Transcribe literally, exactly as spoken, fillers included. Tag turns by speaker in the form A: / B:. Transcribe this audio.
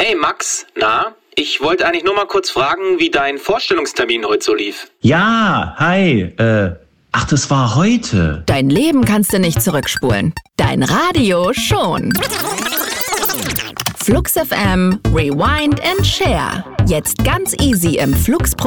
A: Hey Max, na? Ich wollte eigentlich nur mal kurz fragen, wie dein Vorstellungstermin heute so lief.
B: Ja, hi, äh, ach, das war heute.
C: Dein Leben kannst du nicht zurückspulen. Dein Radio schon. Flux F M, Rewind and Share. Jetzt ganz easy im Flux